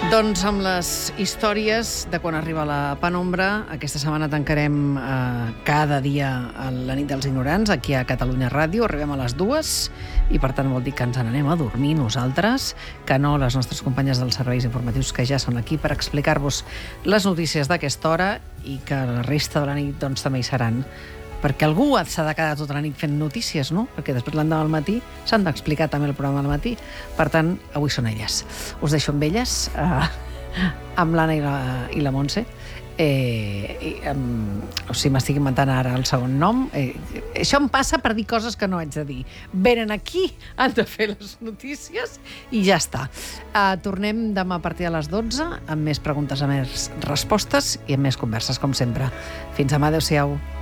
Doncs amb les històries de quan arriba la penombra, aquesta setmana tancarem cada dia a la nit dels ignorants, aquí a Catalunya Ràdio, arribem a les 2 i per tant vol dir que ens n'anem a dormir nosaltres, que no les nostres companyes dels serveis informatius que ja són aquí per explicar-vos les notícies d'aquesta hora i que la resta de la nit doncs també hi seran. Perquè algú s'ha de quedar tota la nit fent notícies, no? Perquè després l'endemà al matí s'han d'explicar també el programa al matí. Per tant, avui són elles. Us deixo amb elles, amb l'Anna i la Montse. M'estic inventant ara el segon nom. Això em passa per dir coses que no haig de dir. Venen aquí, han de fer les notícies i ja està. Tornem demà a partir de les 12 amb més preguntes, amb més respostes i amb més converses, com sempre. Fins demà, adeu-siau.